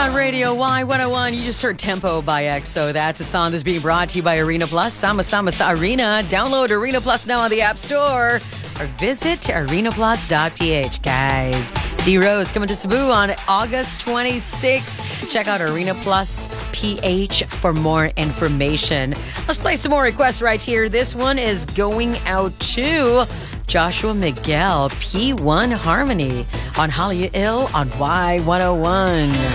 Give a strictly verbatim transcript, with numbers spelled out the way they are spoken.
on Radio Y one oh one. You just heard Tempo by X O. That's a song that's being brought to you by Arena Plus. Sama Sama Sa Arena. Download Arena Plus now on the App Store or visit arena plus dot p h, guys. D Rose coming to Cebu on August twenty-sixth. Check out Arena Plus P H for more information. Let's play some more requests right here. This one is going out to Joshua Miguel, P one Harmony on Holly Ill on Y one oh one.